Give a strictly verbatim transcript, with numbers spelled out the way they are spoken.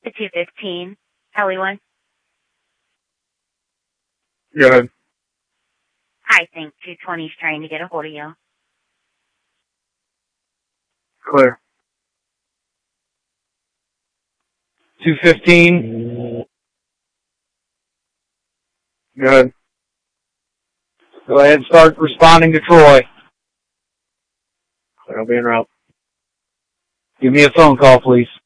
The two fifteen, Heli one. Go ahead. I think two twenty is trying to get a hold of you. Clear. two fifteen. Go ahead. Go ahead and start responding to Troy. I'll be en route. Give me a phone call, please.